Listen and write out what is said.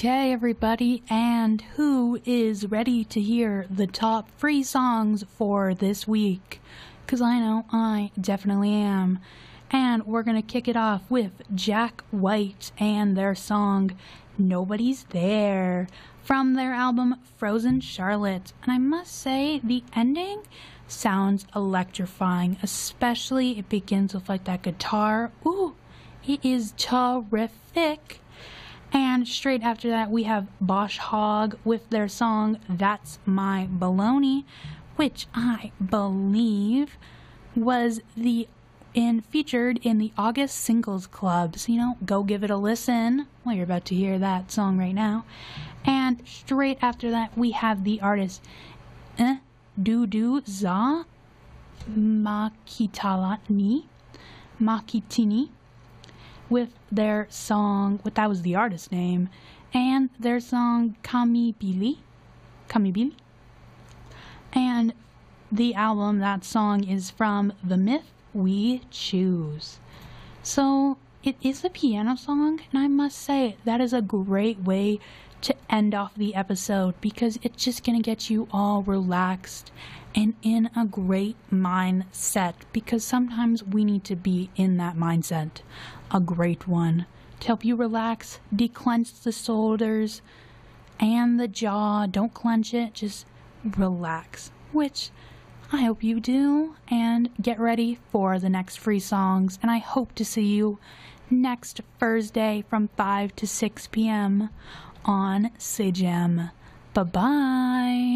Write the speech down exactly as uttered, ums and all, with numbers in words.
Okay, everybody, and who is ready to hear the top free songs for this week? Because I know I definitely am. And we're going to kick it off with Jack White and their song Nobody's There from their album Frozen Charlotte. And I must say, the ending sounds electrifying, especially it begins with like that guitar. Ooh, it is terrific. And straight after that, we have Bosch Hogg with their song That's My Baloney, which I believe was the in featured in the August Singles Club. So, you know, go give it a listen. Well, you're about to hear that song right now. And straight after that, we have the artist eh, Dudu Za Makitalani Makitini with their song, what that was the artist's name, and their song Kamibili, Kamibili. And the album, that song is from The Myth We Choose. So it is a piano song, and I must say that is a great way to end off the episode because it's just gonna get you all relaxed and in a great mindset, because sometimes we need to be in that mindset, a great one, to help you relax, declench the shoulders and the jaw. Don't clench it, just relax, which I hope you do, and get ready for the next free songs. And I hope to see you next Thursday from five to six p.m. on C J M. Bye-bye.